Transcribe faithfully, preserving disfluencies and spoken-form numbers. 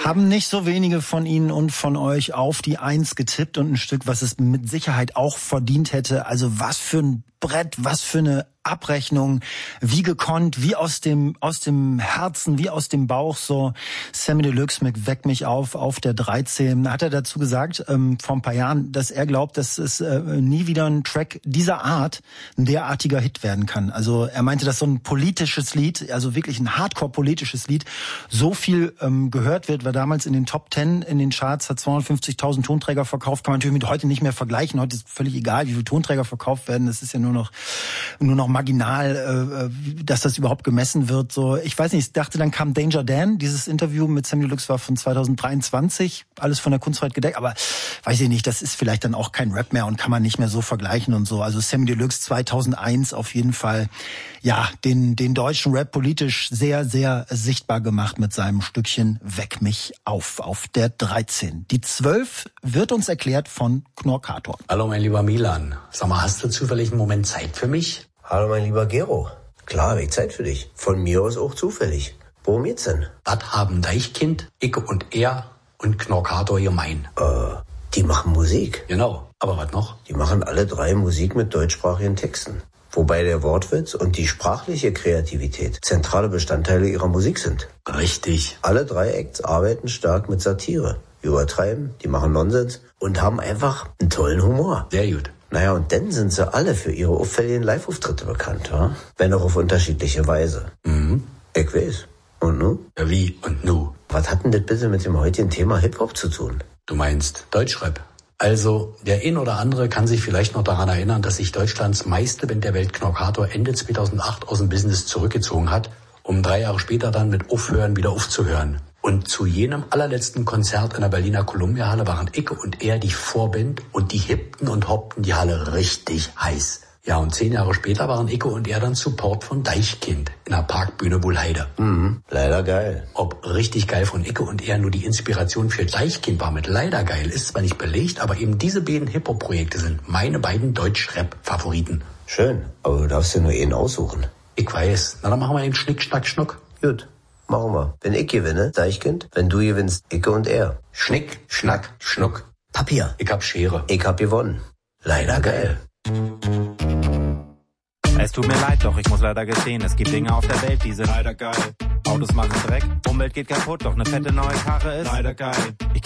Haben nicht so wenige von Ihnen und von euch auf die Eins getippt und ein Stück, was es mit Sicherheit auch verdient hätte. Also was für ein Brett, was für eine Abrechnung, wie gekonnt, wie aus dem aus dem Herzen, wie aus dem Bauch, so Samy Deluxe mit Weck mich auf, auf der dreizehn. Hat er dazu gesagt, ähm, vor ein paar Jahren, dass er glaubt, dass es äh, nie wieder ein Track dieser Art ein derartiger Hit werden kann. Also er meinte, dass so ein politisches Lied, also wirklich ein Hardcore-politisches Lied, so viel ähm, gehört wird, war damals in den Top Ten in den Charts, hat zweihundertfünfzigtausend Tonträger verkauft, kann man natürlich mit heute nicht mehr vergleichen. Heute ist völlig egal, wie viele Tonträger verkauft werden. Das ist ja nur noch nur noch marginal, äh, dass das überhaupt gemessen wird. So, ich weiß nicht, ich dachte, dann kam Danger Dan. Dieses Interview mit Samy Deluxe war von zweitausenddreiundzwanzig, alles von der Kunstfreiheit gedeckt, aber weiß ich nicht, das ist vielleicht dann auch kein Rap mehr und kann man nicht mehr so vergleichen und so. Also Samy Deluxe zweitausendeins auf jeden Fall, ja, den den deutschen Rap politisch sehr, sehr sichtbar gemacht mit seinem Stückchen Weck mich auf, auf der dreizehn. Die zwölf wird uns erklärt von Knorkator. Hallo mein lieber Milan, sag mal, hast du zufällig einen Moment Zeit für mich? Hallo mein lieber Gero, klar, hab ich Zeit für dich. Von mir aus auch zufällig. Worum geht's denn? Was haben Deichkind, Icke und er und Knorkator gemein? Äh, die machen Musik. Genau, aber was noch? Die machen alle drei Musik mit deutschsprachigen Texten. Wobei der Wortwitz und die sprachliche Kreativität zentrale Bestandteile ihrer Musik sind. Richtig. Alle drei Acts arbeiten stark mit Satire. Übertreiben, die machen Nonsens und haben einfach einen tollen Humor. Sehr gut. Naja, und dann sind sie alle für ihre auffälligen Live-Auftritte bekannt, wa? Wenn auch auf unterschiedliche Weise. Mhm. Ich weiß. Und nu? Ja, wie und nu? Was hat denn das bitte mit dem heutigen Thema Hip-Hop zu tun? Du meinst Deutschrap? Also, der ein oder andere kann sich vielleicht noch daran erinnern, dass sich Deutschlands meiste Band der Welt, Knorkator, Ende zweitausendacht aus dem Business zurückgezogen hat, um drei Jahre später dann mit Aufhören wieder aufzuhören. Und zu jenem allerletzten Konzert in der Berliner Columbia-Halle waren Icke und er die Vorband und die hippten und hoppten die Halle richtig heiß. Ja, und zehn Jahre später waren Icke und er dann Support von Deichkind in der Parkbühne Bullheide. Mhm, leider geil. Ob richtig geil von Icke und er nur die Inspiration für Deichkind war mit leider geil, ist zwar nicht belegt, aber eben diese beiden Hip-Hop-Projekte sind meine beiden Deutsch-Rap-Favoriten. Schön, aber du darfst dir nur einen aussuchen. Ich weiß. Na, dann machen wir den Schnick, Schnack, Schnuck. Gut, machen wir. Wenn ich gewinne, Deichkind. Wenn du gewinnst, Icke und er. Schnick, Schnack, Schnuck. Papier. Ich hab Schere. Ich hab gewonnen. Leider geil. Es tut mir leid, doch ich muss leider gestehen, es gibt Dinge auf der Welt, die sind leider geil. Autos machen Dreck, Umwelt geht kaputt, doch eine fette neue Karre ist leider geil. Ich